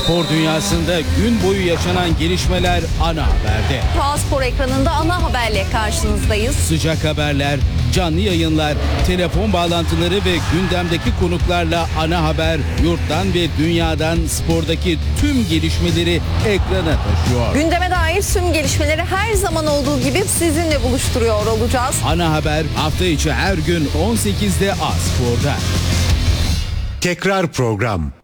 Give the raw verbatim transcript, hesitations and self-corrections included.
Spor dünyasında gün boyu yaşanan gelişmeler ana haberde. T A Spor ekranında ana haberle karşınızdayız. Sıcak haberler, canlı yayınlar, telefon bağlantıları ve gündemdeki konuklarla ana haber yurttan ve dünyadan spordaki tüm gelişmeleri ekrana taşıyor. Gündeme dair tüm gelişmeleri her zaman olduğu gibi sizinle buluşturuyor olacağız. Ana haber hafta içi her gün on sekizde A Spor'da. Tekrar program.